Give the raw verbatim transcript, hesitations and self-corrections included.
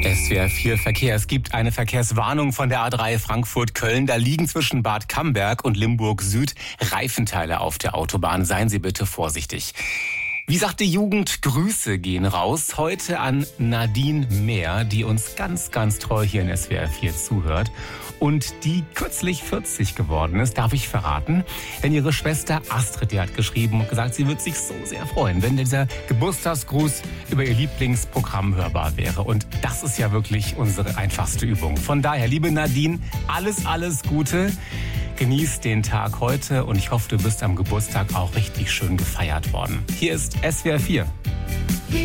S W R vier Verkehr. Es gibt eine Verkehrswarnung von der A drei Frankfurt-Köln. Da liegen zwischen Bad Camberg und Limburg Süd Reifenteile auf der Autobahn. Seien Sie bitte vorsichtig. Wie sagt die Jugend, Grüße gehen raus. Heute an Nadine Mehr, die uns ganz, ganz treu hier in S W R vier zuhört. Und die kürzlich vierzig geworden ist, darf ich verraten. Denn ihre Schwester Astrid, die hat geschrieben und gesagt, sie würde sich so sehr freuen, wenn dieser Geburtstagsgruß über ihr Lieblingsprogramm hörbar wäre. Und das ist ja wirklich unsere einfachste Übung. Von daher, liebe Nadine, alles, alles Gute. Genieß den Tag heute und ich hoffe, du bist am Geburtstag auch richtig schön gefeiert worden. Hier ist S W R vier.